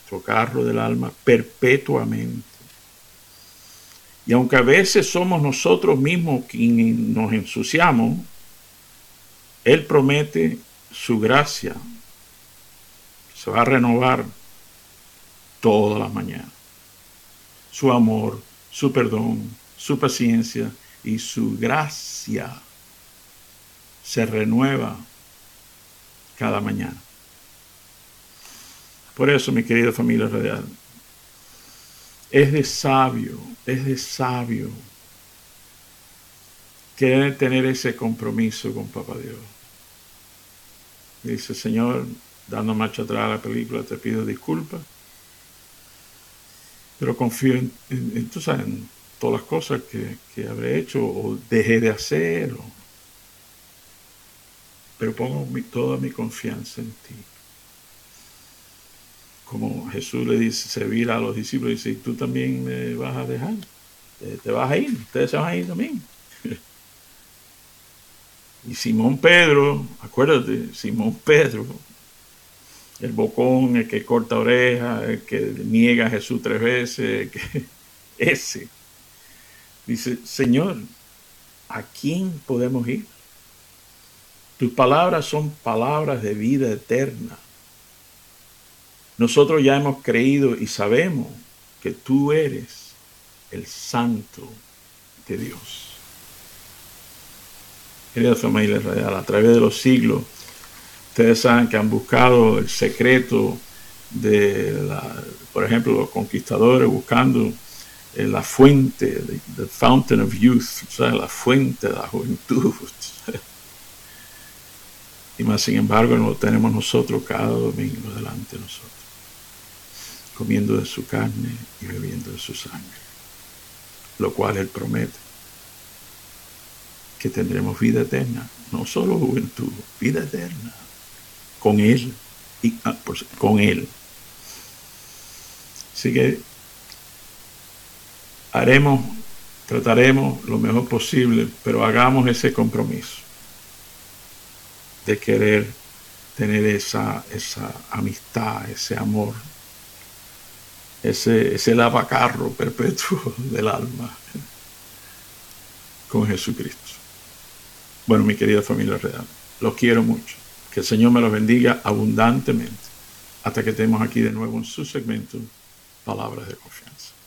nuestro carro del alma perpetuamente. Y aunque a veces somos nosotros mismos quienes nos ensuciamos, Él promete su gracia. Se va a renovar todas las mañanas. Su amor, su perdón, su paciencia y su gracia se renueva cada mañana. Por eso, mi querida familia radial, es de sabio querer tener ese compromiso con Papá Dios. Dice, Señor, dando marcha atrás a la película, te pido disculpas, pero confío en tú sabes, en todas las cosas que habré hecho o dejé de hacer, pero pongo toda mi confianza en ti. Como Jesús le dice, se vira a los discípulos y dice, ¿y tú también me vas a dejar? ¿Te vas a ir? ¿Ustedes se van a ir también? Y Simón Pedro, acuérdate, Simón Pedro, el bocón, el que corta orejas, el que niega a Jesús 3 veces, ese, dice, Señor, ¿a quién podemos ir? Tus palabras son palabras de vida eterna. Nosotros ya hemos creído y sabemos que tú eres el Santo de Dios. Querida familia radial, a través de los siglos, ustedes saben que han buscado el secreto por ejemplo, los conquistadores buscando la fuente, the fountain of youth, o sea, la fuente de la juventud. Y más sin embargo, lo tenemos nosotros cada domingo delante de nosotros, comiendo de su carne y bebiendo de su sangre, lo cual Él promete que tendremos vida eterna, no solo juventud, vida eterna, con Él y con Él. Así que trataremos lo mejor posible, pero hagamos ese compromiso de querer tener esa amistad, ese amor, ese lavacarro perpetuo del alma con Jesucristo. Bueno, mi querida familia real, los quiero mucho. Que el Señor me los bendiga abundantemente hasta que estemos aquí de nuevo en su segmento Palabras de Confianza.